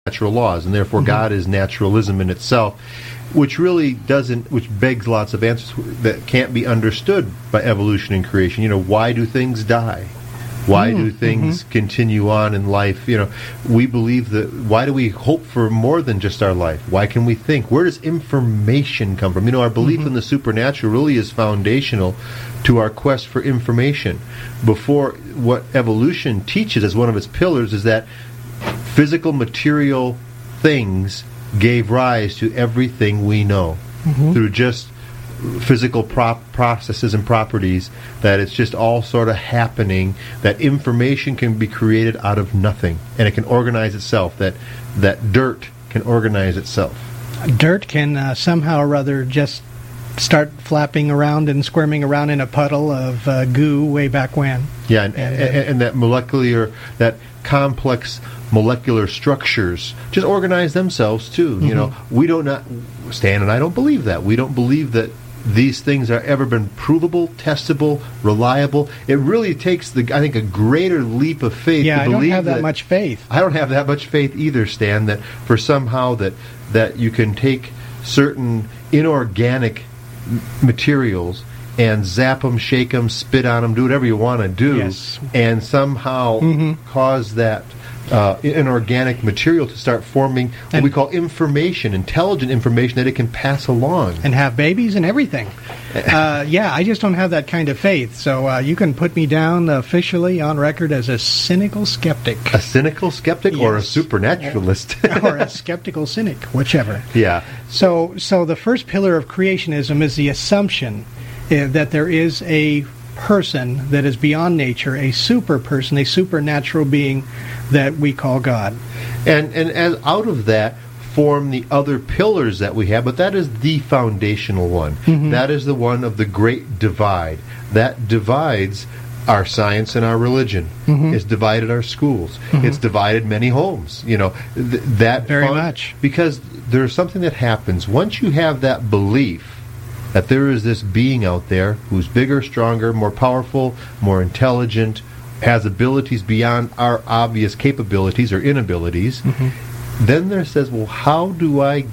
natural laws, and therefore God is naturalism in itself, which begs lots of answers that can't be understood by evolution and creation. Why do things die? Why do things continue on in life? We believe that. Why do we hope for more than just our life? Why can we think? Where does information come from? Our belief in the supernatural really is foundational to our quest for information. Before, what evolution teaches as one of its pillars is that physical material things gave rise to everything we know through just physical processes and properties, that it's just all sort of happening, that information can be created out of nothing, and it can organize itself, that dirt can organize itself. Dirt can somehow or other just start flapping around and squirming around in a puddle of goo way back when. Yeah, and that complex molecular structures just organize themselves too. We Stan and I don't believe that. We don't believe that these things are ever been provable, testable, reliable. It really takes I think a greater leap of faith to believe. I don't have that much faith. I don't have that much faith either, Stan, that for somehow that you can take certain inorganic materials and zap them, shake them, spit on them, do whatever you want to do, and somehow cause that inorganic material to start forming what we call information, intelligent information that it can pass along. And have babies and everything. I just don't have that kind of faith. So you can put me down officially on record as a cynical skeptic. A cynical skeptic or a supernaturalist? Or a skeptical cynic, whichever. Yeah. So the first pillar of creationism is the assumption that there is a person that is beyond nature, a super person, a supernatural being that we call God. And as out of that form the other pillars that we have, but that is the foundational one. That is the one of the great divide. That divides our science and our religion. It's divided our schools. It's divided many homes. That very much. Because there's something that happens once you have that belief that there is this being out there who's bigger, stronger, more powerful, more intelligent, has abilities beyond our obvious capabilities or inabilities. Then there says, well, how do I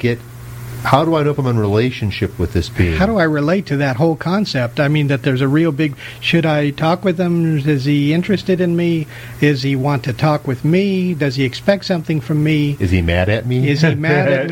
know if I'm in relationship with this being? How do I relate to that whole concept? I mean, that there's a real big, should I talk with him? Is he interested in me? Does he want to talk with me? Does he expect something from me? Is he mad at me? Is he mad at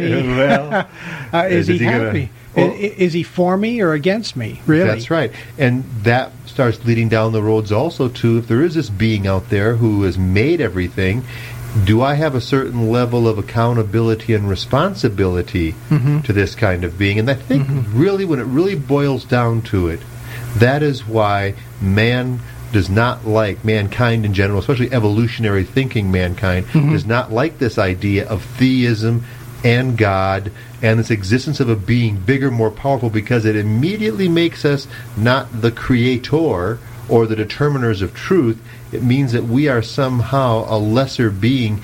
me? Is he happy? Is he for me or against me? Really? That's right. And that starts leading down the roads also to, if there is this being out there who has made everything, do I have a certain level of accountability and responsibility to this kind of being? And I think really, when it really boils down to it, that is why man does not like, mankind in general, especially evolutionary thinking mankind, does not like this idea of theism and God and this existence of a being bigger, more powerful, because it immediately makes us not the creator or the determiners of truth. It means that we are somehow a lesser being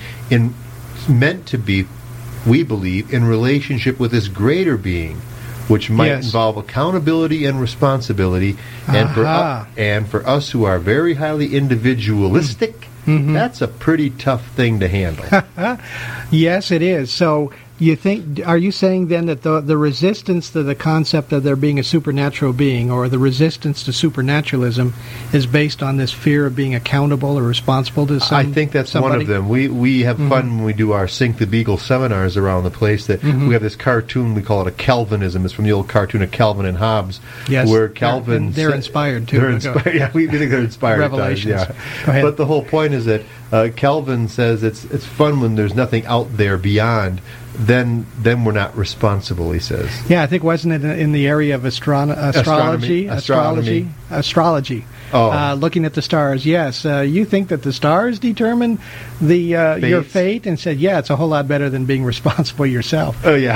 meant to be, we believe, in relationship with this greater being, which might involve accountability and responsibility. And for us who are very highly individualistic, that's a pretty tough thing to handle. Yes, it is. So are you saying then that the resistance to the concept of there being a supernatural being, or the resistance to supernaturalism, is based on this fear of being accountable or responsible to somebody? I think that's one of them. We have fun when we do our Sink the Beagle seminars around the place, that we have this cartoon, we call it a Calvinism. It's from the old cartoon of Calvin and Hobbes, where Calvin... They're inspired too. They're inspired. Yeah, we think they're inspired. Revelations. Go ahead. But the whole point is that Calvin says it's fun when there's nothing out there beyond. Then we're not responsible, he says. Yeah, I think, wasn't it in the area of astrology? Oh. Looking at the stars. Yes, you think that the stars determine your fate, and said, it's a whole lot better than being responsible yourself. Oh, yeah.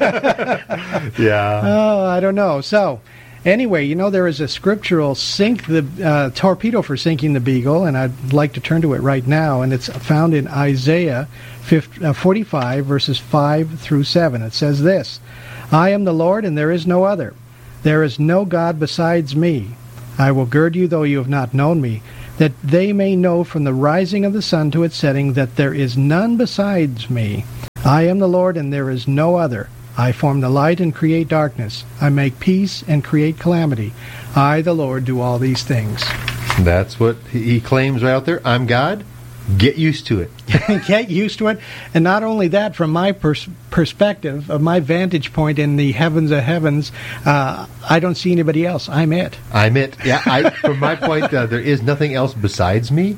Yeah. Oh, I don't know. So, anyway, there is a scriptural torpedo for sinking the Beagle, and I'd like to turn to it right now, and it's found in Isaiah 45, verses 5 through 7. It says this: I am the Lord, and there is no other. There is no God besides me. I will gird you, though you have not known me, that they may know from the rising of the sun to its setting that there is none besides me. I am the Lord, and there is no other. I form the light and create darkness. I make peace and create calamity. I, the Lord, do all these things. That's what he claims right out there. I'm God. Get used to it. Get used to it. And not only that, from my perspective, of my vantage point in the heavens of heavens, I don't see anybody else. I'm it. I'm it. Yeah, from my point, there is nothing else besides me.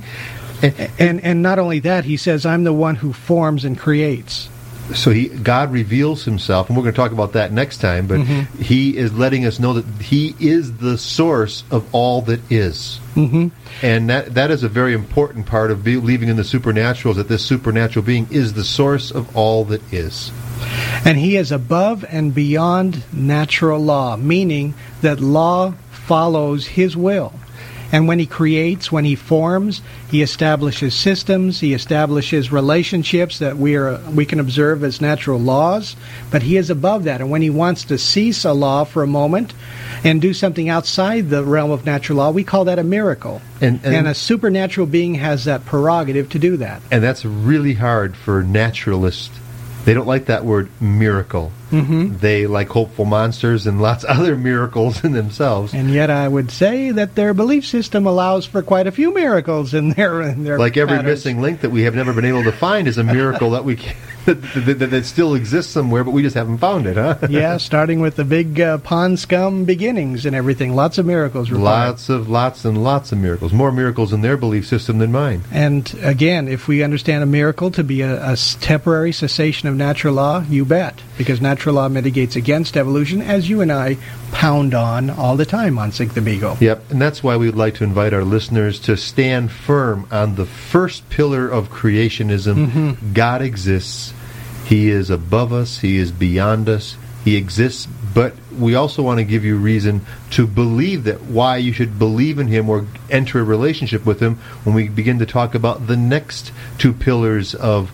And not only that, he says, I'm the one who forms and creates. So God reveals himself, and we're going to talk about that next time, but he is letting us know that he is the source of all that is. Mm-hmm. And that is a very important part of believing in the supernatural, is that this supernatural being is the source of all that is. And he is above and beyond natural law, meaning that law follows his will. And when he creates, when he forms, he establishes systems, he establishes relationships that we can observe as natural laws, but he is above that. And when he wants to cease a law for a moment and do something outside the realm of natural law, we call that a miracle. And a supernatural being has that prerogative to do that. And that's really hard for naturalists. They don't like that word miracle. Mm-hmm. They like hopeful monsters and lots of other miracles in themselves. And yet I would say that their belief system allows for quite a few miracles in their like every patterns. Missing link that we have never been able to find is a miracle that we can, that still exists somewhere, but we just haven't found it, huh? Yeah, starting with the big pond scum beginnings and everything. Lots of miracles required. Lots of miracles. More miracles in their belief system than mine. And again, if we understand a miracle to be a temporary cessation of natural law, you bet. Because natural law mitigates against evolution, as you and I pound on all the time on Sink the Beagle. Yep, and that's why we would like to invite our listeners to stand firm on the first pillar of creationism. Mm-hmm. God exists. He is above us. He is beyond us. He exists, but we also want to give you reason to believe that, why you should believe in him or enter a relationship with him when we begin to talk about the next two pillars of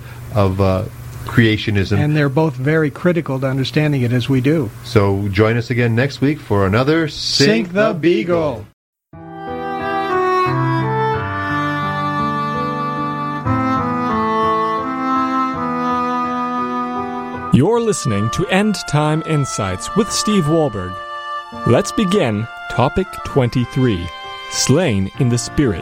creationism. And they're both very critical to understanding it as we do. So join us again next week for another Sink the Beagle. You're listening to End Time Insights with Steve Wahlberg. Let's begin Topic 23, Slain in the Spirit.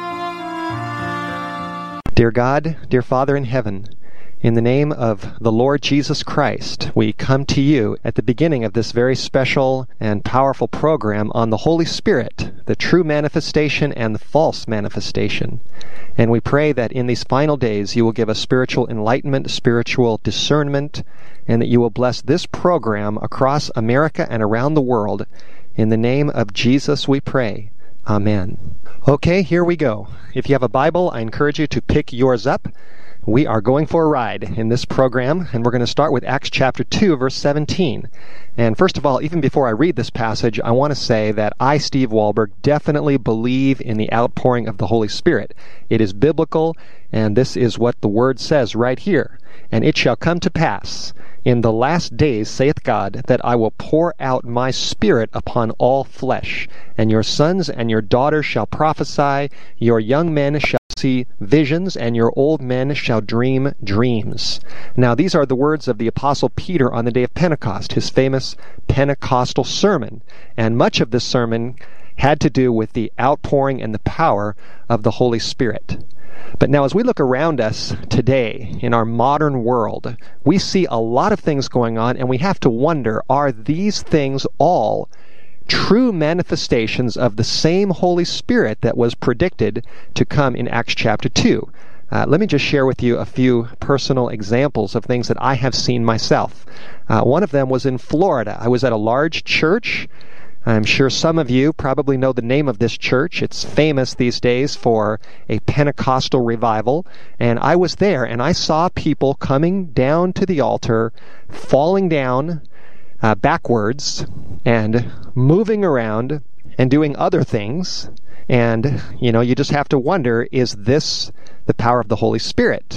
Dear God, dear Father in heaven, in the name of the Lord Jesus Christ, we come to you at the beginning of this very special and powerful program on the Holy Spirit, the true manifestation and the false manifestation. And we pray that in these final days you will give us spiritual enlightenment, spiritual discernment, and that you will bless this program across America and around the world. In the name of Jesus we pray. Amen. Okay, here we go. If you have a Bible, I encourage you to pick yours up. We are going for a ride in this program, and we're going to start with Acts chapter 2, verse 17. And first of all, even before I read this passage, I want to say that I, Steve Wahlberg, definitely believe in the outpouring of the Holy Spirit. It is biblical, and this is what the Word says right here. And it shall come to pass in the last days, saith God, that I will pour out my Spirit upon all flesh, and your sons and your daughters shall prophesy, your young men shall see visions, and your old men shall dream dreams. Now these are the words of the Apostle Peter on the day of Pentecost, his famous Pentecostal sermon. And much of this sermon had to do with the outpouring and the power of the Holy Spirit. But now as we look around us today in our modern world, we see a lot of things going on, and we have to wonder, are these things all true manifestations of the same Holy Spirit that was predicted to come in Acts chapter 2? Let me just share with you a few personal examples of things that I have seen myself. One of them was in Florida. I was at a large church. I'm sure some of you probably know the name of this church. It's famous these days for a Pentecostal revival. And I was there, and I saw people coming down to the altar, falling down backwards, and moving around and doing other things. And, you just have to wonder, is this the power of the Holy Spirit?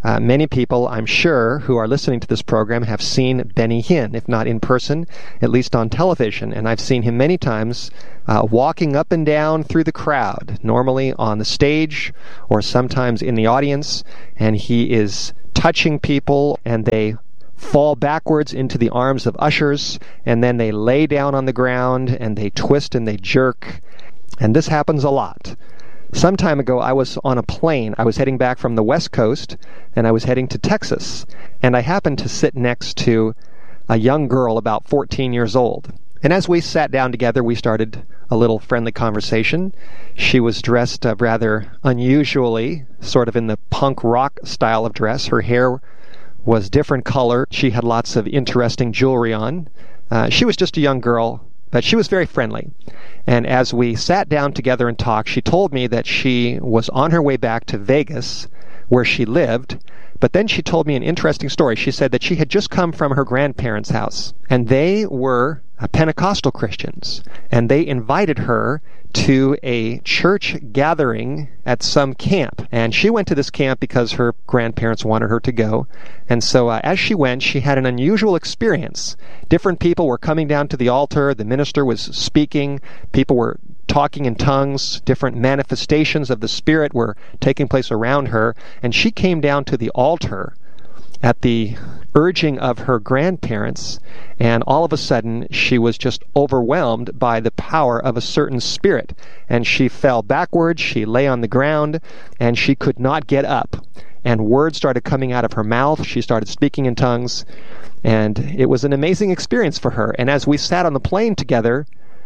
Many people, I'm sure, who are listening to this program have seen Benny Hinn, if not in person, at least on television. And I've seen him many times walking up and down through the crowd, normally on the stage or sometimes in the audience, and he is touching people, and they fall backwards into the arms of ushers, and then they lay down on the ground, and they twist and they jerk. And this happens a lot. Some time ago, I was on a plane. I was heading back from the West Coast, and I was heading to Texas. And I happened to sit next to a young girl about 14 years old. And as we sat down together, we started a little friendly conversation. She was dressed rather unusually, sort of in the punk rock style of dress. Her hair was different color. She had lots of interesting jewelry on. She was just a young girl, but she was very friendly. And as we sat down together and talked, she told me that she was on her way back to Vegas, where she lived. But then she told me an interesting story. She said that she had just come from her grandparents' house, and they were Pentecostal Christians, and they invited her to a church gathering at some camp. And she went to this camp because her grandparents wanted her to go. And so as she went, she had an unusual experience. Different people were coming down to the altar. The minister was speaking. People were talking in tongues. Different manifestations of the Spirit were taking place around her. And she came down to the altar at the urging of her grandparents, and all of a sudden she was just overwhelmed by the power of a certain spirit, and she fell backwards, she lay on the ground, and she could not get up, and words started coming out of her mouth. She started speaking in tongues, and it was an amazing experience for her. And as we sat on the plane together,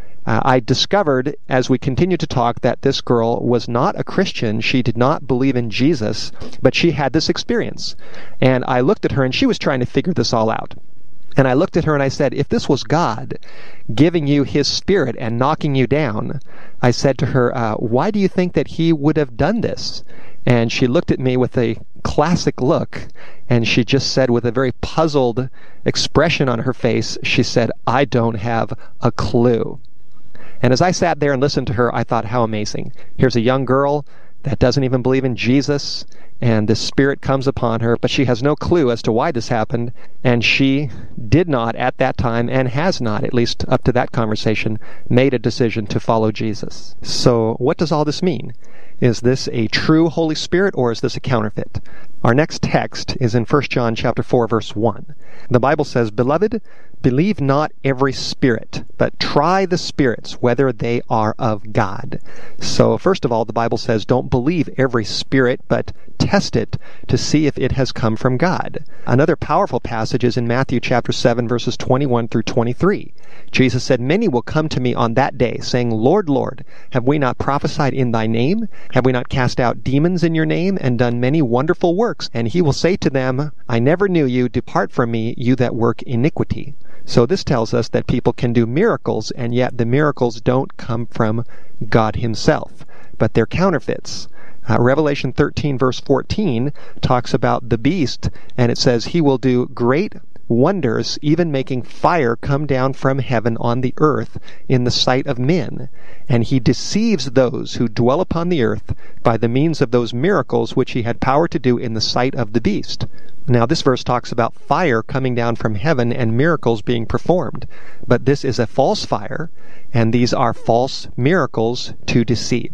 I discovered, as we continued to talk, that this girl was not a Christian. She did not believe in Jesus, but she had this experience. And I looked at her, and she was trying to figure this all out. And I looked at her, and I said, if this was God giving you His Spirit and knocking you down, I said to her, why do you think that He would have done this? And she looked at me with a classic look, and she just said, with a very puzzled expression on her face, she said, I don't have a clue. And as I sat there and listened to her, I thought, how amazing. Here's a young girl that doesn't even believe in Jesus, and the Spirit comes upon her, but she has no clue as to why this happened, and she did not at that time, and has not, at least up to that conversation, made a decision to follow Jesus. So what does all this mean? Is this a true Holy Spirit, or is this a counterfeit? Our next text is in 1 John chapter 4, verse 1. The Bible says, Beloved, believe not every spirit, but try the spirits, whether they are of God. So first of all, the Bible says, don't believe every spirit, but test it to see if it has come from God. Another powerful passage is in Matthew chapter 7, verses 21 through 23. Jesus said, Many will come to me on that day, saying, Lord, Lord, have we not prophesied in thy name? Have we not cast out demons in your name, and done many wonderful works? And he will say to them, I never knew you. Depart from me, you that work iniquity. So this tells us that people can do miracles, and yet the miracles don't come from God Himself, but they're counterfeits. Revelation 13, verse 14, talks about the beast, and it says, He will do great wonders, even making fire come down from heaven on the earth in the sight of men. And He deceives those who dwell upon the earth by the means of those miracles which He had power to do in the sight of the beast. Now, this verse talks about fire coming down from heaven and miracles being performed. But this is a false fire, and these are false miracles to deceive.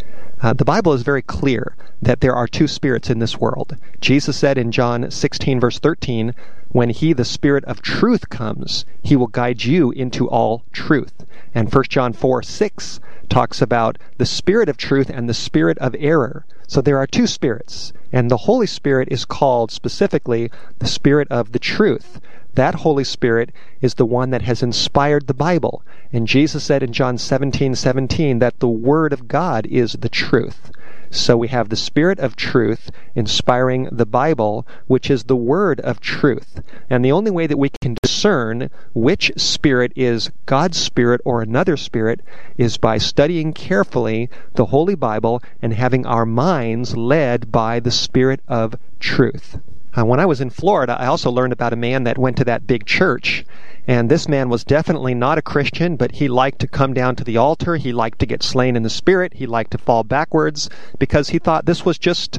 The Bible is very clear that there are two spirits in this world. Jesus said in John 16, verse 13, When He, the Spirit of truth, comes, He will guide you into all truth. And 1 John 4, 6 talks about the Spirit of truth and the Spirit of error. So there are two spirits, and the Holy Spirit is called specifically the Spirit of the truth. That Holy Spirit is the one that has inspired the Bible. And Jesus said in John 17:17 that the Word of God is the truth. So we have the Spirit of truth inspiring the Bible, which is the Word of truth. And the only way that we can discern which spirit is God's Spirit or another spirit is by studying carefully the Holy Bible and having our minds led by the Spirit of truth. When I was in Florida, I also learned about a man that went to that big church, And this man was definitely not a Christian, but he liked to come down to the altar. He liked to get slain in the Spirit. He liked to fall backwards because he thought this was just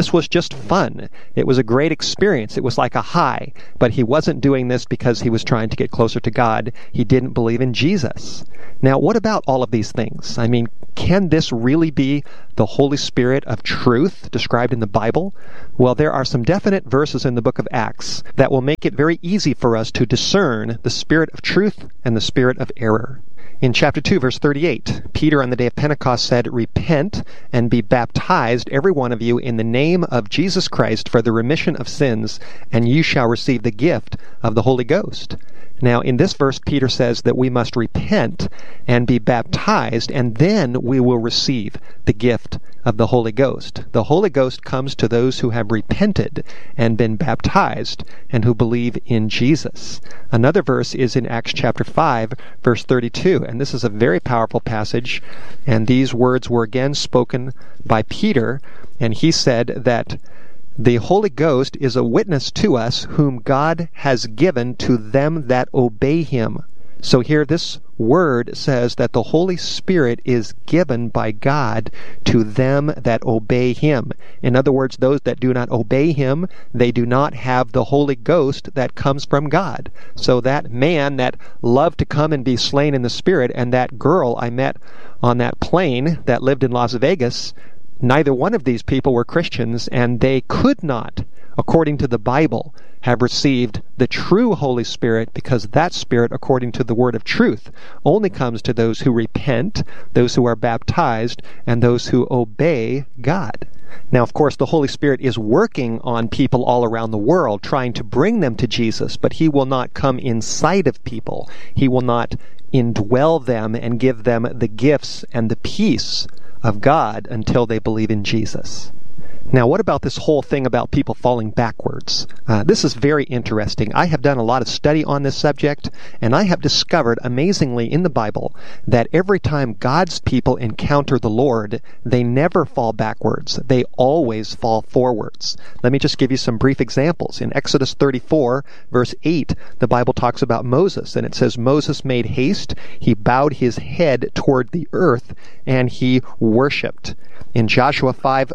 fun. It was a great experience. It was like a high. But he wasn't doing this because he was trying to get closer to God. He didn't believe in Jesus. Now, what about all of these things? I mean, can this really be the Holy Spirit of truth described in the Bible? Well, there are some definite verses in the book of Acts that will make it very easy for us to discern the spirit of truth and the spirit of error. In chapter 2, verse 38, Peter on the day of Pentecost said, "Repent and be baptized, every one of you, in the name of Jesus Christ for the remission of sins, and you shall receive the gift of the Holy Ghost." Now, in this verse, Peter says that we must repent and be baptized, and then we will receive the gift of the Holy Ghost. The Holy Ghost comes to those who have repented and been baptized and who believe in Jesus. Another verse is in Acts chapter 5, verse 32, and this is a very powerful passage, and these words were again spoken by Peter, and he said that the Holy Ghost is a witness to us whom God has given to them that obey him. So here this word says that the Holy Spirit is given by God to them that obey him. In other words, those that do not obey him, they do not have the Holy Ghost that comes from God. So that man that loved to come and be slain in the Spirit, and that girl I met on that plane that lived in Las Vegas, neither one of these people were Christians, and they could not, according to the Bible, have received the true Holy Spirit, because that Spirit, according to the word of truth, only comes to those who repent, those who are baptized, and those who obey God. Now, of course, the Holy Spirit is working on people all around the world, trying to bring them to Jesus, but he will not come inside of people. He will not indwell them and give them the gifts and the peace of God until they believe in Jesus. Now, what about this whole thing about people falling backwards? This is very interesting. I have done a lot of study on this subject, and I have discovered amazingly in the Bible that every time God's people encounter the Lord, they never fall backwards. They always fall forwards. Let me just give you some brief examples. In Exodus 34, verse 8, the Bible talks about Moses, and it says, "Moses made haste, he bowed his head toward the earth, and he worshipped." In Joshua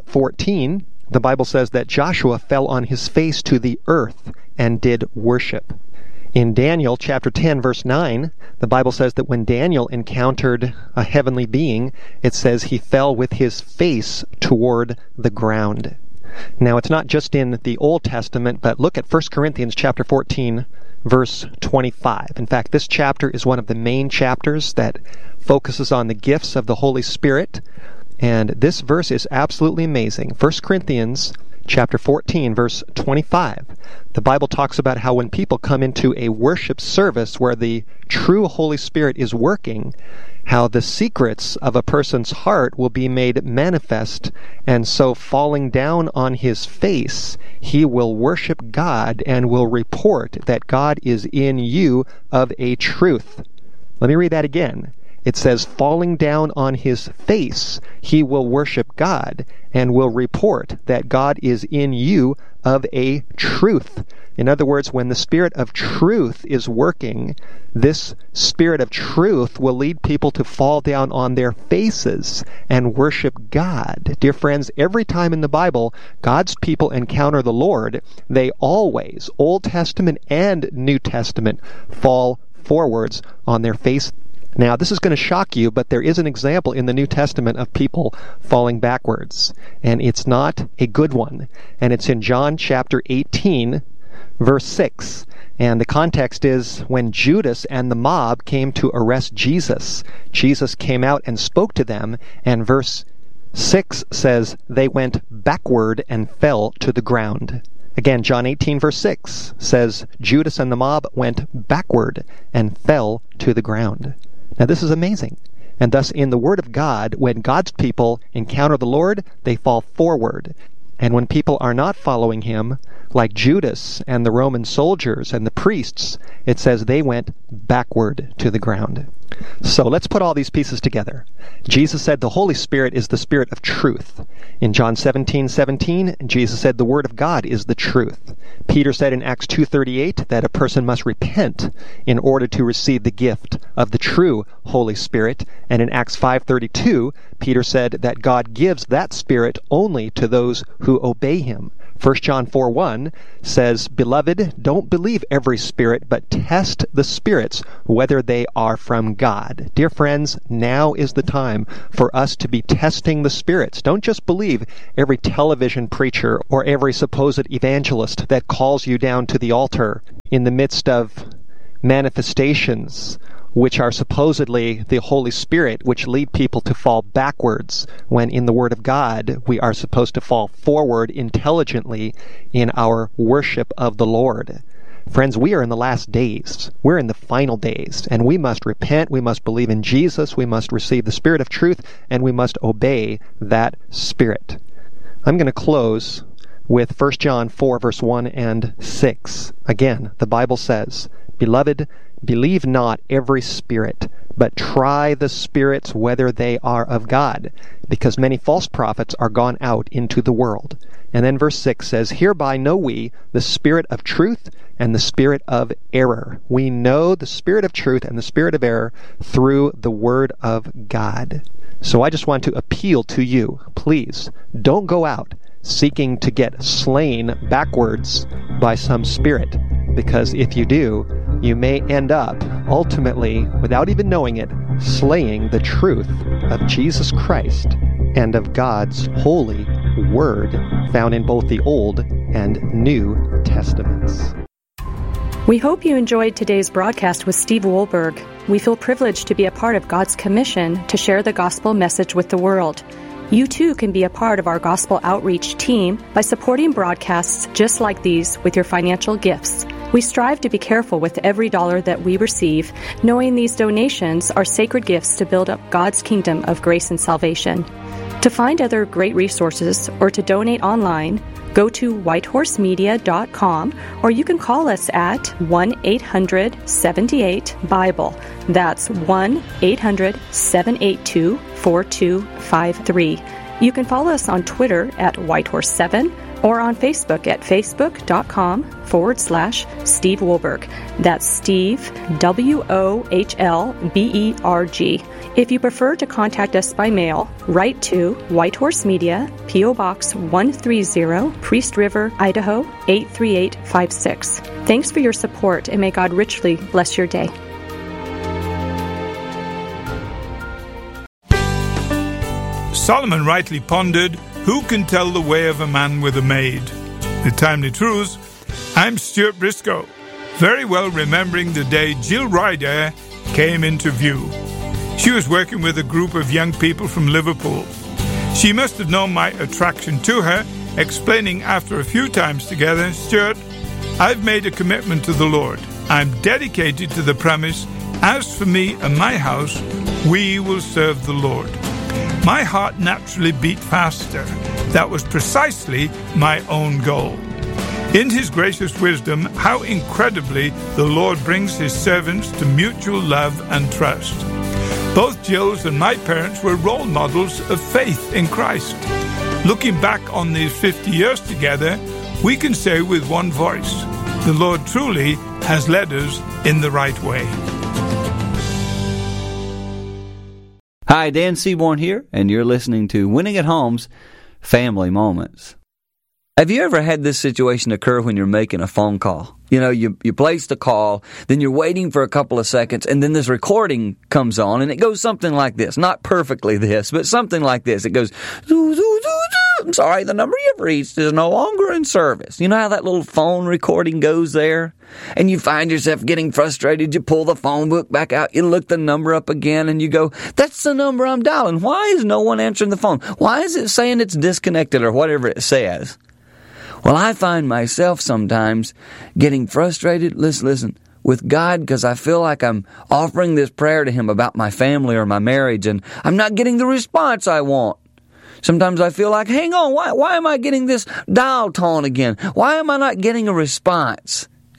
5:14, the Bible says that Joshua fell on his face to the earth and did worship. In Daniel chapter 10, verse 9, the Bible says that when Daniel encountered a heavenly being, it says he fell with his face toward the ground. Now, it's not just in the Old Testament, but look at 1 Corinthians chapter 14, verse 25. In fact, this chapter is one of the main chapters that focuses on the gifts of the Holy Spirit. And this verse is absolutely amazing. 1 Corinthians chapter 14, verse 25. The Bible talks about how when people come into a worship service where the true Holy Spirit is working, how the secrets of a person's heart will be made manifest, and so falling down on his face, he will worship God and will report that God is in you of a truth. Let me read that again. It says, falling down on his face, he will worship God and will report that God is in you of a truth. In other words, when the Spirit of truth is working, this Spirit of truth will lead people to fall down on their faces and worship God. Dear friends, every time in the Bible God's people encounter the Lord, they always, Old Testament and New Testament, fall forwards on their face. Now, this is going to shock you, but there is an example in the New Testament of people falling backwards, and it's not a good one. And it's in John chapter 18, verse 6. And the context is when Judas and the mob came to arrest Jesus, Jesus came out and spoke to them, and verse 6 says, they went backward and fell to the ground. Again, John 18, verse 6 says, Judas and the mob went backward and fell to the ground. Now, this is amazing. And thus, in the Word of God, when God's people encounter the Lord, they fall forward. And when people are not following him, like Judas and the Roman soldiers and the priests, it says they went backward to the ground. So let's put all these pieces together. Jesus said the Holy Spirit is the Spirit of truth. In John 17:17, Jesus said the Word of God is the truth. Peter said in Acts 2:38 that a person must repent in order to receive the gift of the true Holy Spirit. And in Acts 5:32, Peter said that God gives that Spirit only to those who obey Him. 1 John 4:1 says, "Beloved, don't believe every spirit, but test the spirits whether they are from God." Dear friends, now is the time for us to be testing the spirits. Don't just believe every television preacher or every supposed evangelist that calls you down to the altar in the midst of manifestations which are supposedly the Holy Spirit, which lead people to fall backwards, when in the Word of God we are supposed to fall forward intelligently in our worship of the Lord. Friends, we are in the last days. We're in the final days, and we must repent, we must believe in Jesus, we must receive the Spirit of truth, and we must obey that Spirit. I'm going to close with 1 John 4, verse 1 and 6. Again, the Bible says, "Beloved, believe not every spirit, but try the spirits whether they are of God, because many false prophets are gone out into the world." And then verse 6 says, "Hereby know we the spirit of truth and the spirit of error." We know the spirit of truth and the spirit of error through the Word of God. So I just want to appeal to you, please, don't go out seeking to get slain backwards by some spirit, because if you do, you may end up, ultimately, without even knowing it, slaying the truth of Jesus Christ and of God's holy Word found in both the Old and New Testaments. We hope you enjoyed today's broadcast with Steve Wohlberg. We feel privileged to be a part of God's commission to share the gospel message with the world. You too can be a part of our gospel outreach team by supporting broadcasts just like these with your financial gifts. We strive to be careful with every dollar that we receive, knowing these donations are sacred gifts to build up God's kingdom of grace and salvation. To find other great resources or to donate online, go to whitehorsemedia.com, or you can call us at 1-800-78-BIBLE. That's 1-800-782-4253. You can follow us on Twitter at Whitehorse7 or on Facebook at facebook.com/Steve Wohlberg. That's Steve, Wohlberg. If you prefer to contact us by mail, write to White Horse Media, P.O. Box 130, Priest River, Idaho 83856. Thanks for your support, and may God richly bless your day. Solomon rightly pondered, who can tell the way of a man with a maid? The Timely Truths. I'm Stuart Briscoe, very well remembering the day Jill Ryder came into view. She was working with a group of young people from Liverpool. She must have known my attraction to her, explaining after a few times together, "Stuart, I've made a commitment to the Lord. I'm dedicated to the premise, as for me and my house, we will serve the Lord." My heart naturally beat faster. That was precisely my own goal. In His gracious wisdom, how incredibly the Lord brings His servants to mutual love and trust. Both Jill's and my parents were role models of faith in Christ. Looking back on these 50 years together, we can say with one voice, the Lord truly has led us in the right way. Hi, Dan Seaborn here, and you're listening to Winning at Home's Family Moments. Have you ever had this situation occur when you're making a phone call? You know, you place the call, then you're waiting for a couple of seconds, and then this recording comes on, and it goes something like this. Not perfectly this, but something like this. It goes, "Zoo, zoo, zoo, zoo. I'm sorry, the number you've reached is no longer in service." You know how that little phone recording goes there? And you find yourself getting frustrated. You pull the phone book back out, you look the number up again, and you go, "That's the number I'm dialing. Why is no one answering the phone? Why is it saying it's disconnected," or whatever it says? Well, I find myself sometimes getting frustrated, listen, with God, because I feel like I'm offering this prayer to Him about my family or my marriage, and I'm not getting the response I want. Sometimes I feel like, hang on, why am I getting this dial tone again? Why am I not getting a response?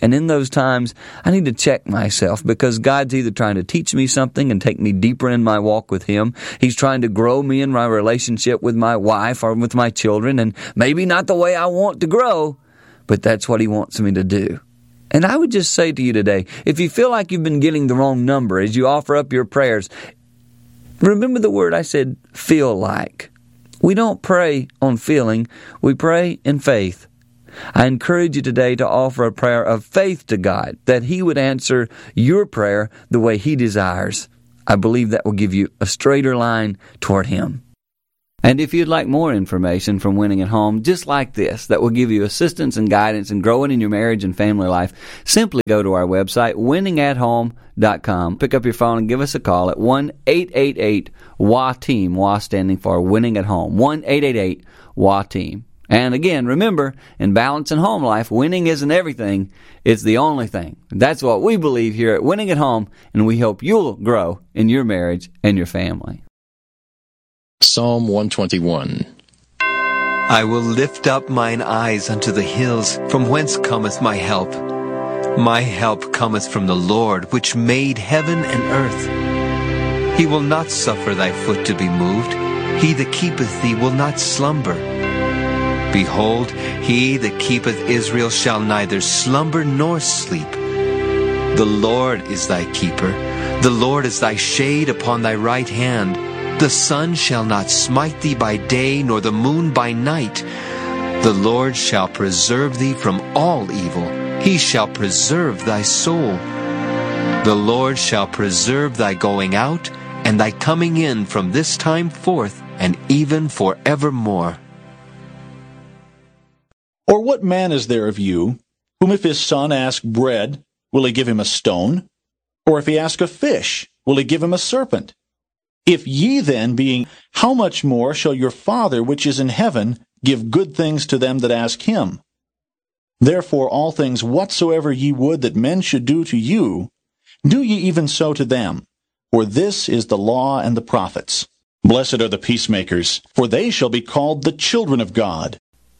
And in those times, I need to check myself, because God's either trying to teach me something and take me deeper in my walk with Him. He's trying to grow me in my relationship with my wife or with my children, and maybe not the way I want to grow, but that's what He wants me to do. And I would just say to you today, if you feel like you've been getting the wrong number as you offer up your prayers, remember the word I said, feel like. We don't pray on feeling, we pray in faith. I encourage you today to offer a prayer of faith to God, that He would answer your prayer the way He desires. I believe that will give you a straighter line toward Him. And if you'd like more information from Winning at Home, just like this, that will give you assistance and guidance in growing in your marriage and family life, simply go to our website, winningathome.com. Pick up your phone and give us a call at 1-888-WA-TEAM, WA standing for Winning at Home, 1-888-WA-TEAM. And again, remember, in balance and home life, winning isn't everything, it's the only thing. That's what we believe here at Winning at Home, and we hope you'll grow in your marriage and your family. Psalm 121. I will lift up mine eyes unto the hills, from whence cometh my help. My help cometh from the Lord, which made heaven and earth. He will not suffer thy foot to be moved. He that keepeth thee will not slumber. Behold, he that keepeth Israel shall neither slumber nor sleep. The Lord is thy keeper. The Lord is thy shade upon thy right hand. The sun shall not smite thee by day, nor the moon by night. The Lord shall preserve thee from all evil. He shall preserve thy soul. The Lord shall preserve thy going out, and thy coming in from this time forth, and even forevermore. Or what man is there of you, whom if his son ask bread, will he give him a stone? Or if he ask a fish, will he give him a serpent? If ye then, being, how much more shall your Father which is in heaven give good things to them that ask him? Therefore all things whatsoever ye would that men should do to you, do ye even so to them. For this is the law and the prophets. Blessed are the peacemakers, for they shall be called the children of God.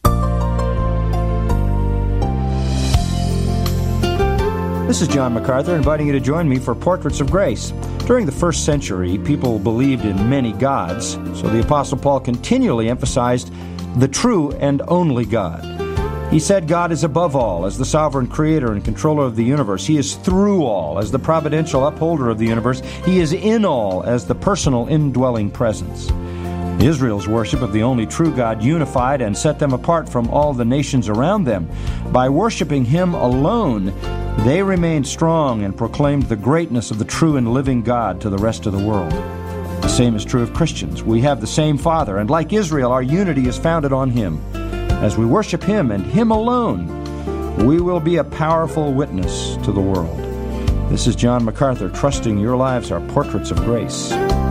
This is John MacArthur inviting you to join me for Portraits of Grace. During the first century, people believed in many gods, so the Apostle Paul continually emphasized the true and only God. He said God is above all as the sovereign creator and controller of the universe. He is through all as the providential upholder of the universe. He is in all as the personal indwelling presence. Israel's worship of the only true God unified and set them apart from all the nations around them. By worshiping Him alone, they remained strong and proclaimed the greatness of the true and living God to the rest of the world. The same is true of Christians. We have the same Father, and like Israel, our unity is founded on Him. As we worship Him and Him alone, we will be a powerful witness to the world. This is John MacArthur, trusting your lives are portraits of grace.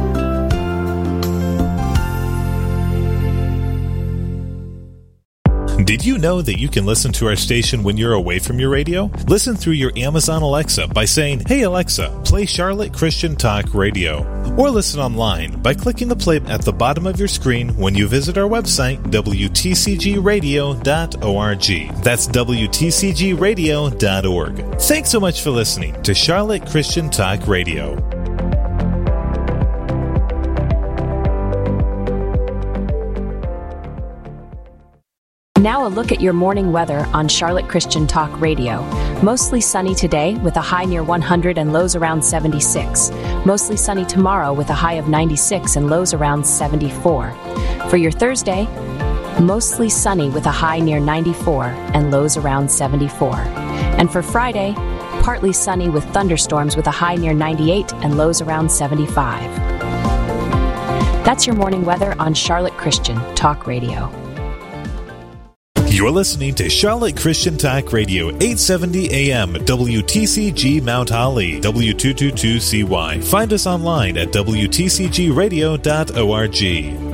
Did you know that you can listen to our station when you're away from your radio? Listen through your Amazon Alexa by saying, "Hey Alexa, play Charlotte Christian Talk Radio." Or listen online by clicking the play at the bottom of your screen when you visit our website, WTCGradio.org. That's WTCGradio.org. Thanks so much for listening to Charlotte Christian Talk Radio. Now a look at your morning weather on Charlotte Christian Talk Radio. Mostly sunny today with a high near 100 and lows around 76. Mostly sunny tomorrow with a high of 96 and lows around 74. For your Thursday, mostly sunny with a high near 94 and lows around 74. And for Friday, partly sunny with thunderstorms with a high near 98 and lows around 75. That's your morning weather on Charlotte Christian Talk Radio. You're listening to Charlotte Christian Talk Radio, 870 AM, WTCG Mount Holly, W222CY. Find us online at WTCGradio.org.